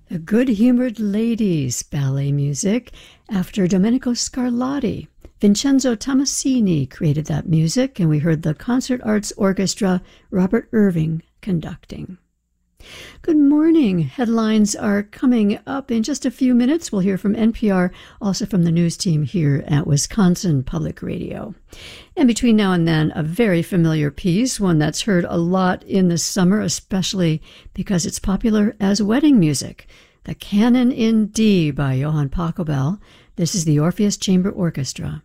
The Good-Humored Ladies ballet music after Domenico Scarlatti. Vincenzo Tomasini created that music, and we heard the Concert Arts Orchestra, Robert Irving, conducting. Good morning. Headlines are coming up in just a few minutes. We'll hear from NPR, also from the news team here at Wisconsin Public Radio. And between now and then, a very familiar piece, one that's heard a lot in the summer, especially because it's popular as wedding music. The Canon in D by Johann Pachelbel. This is the Orpheus Chamber Orchestra.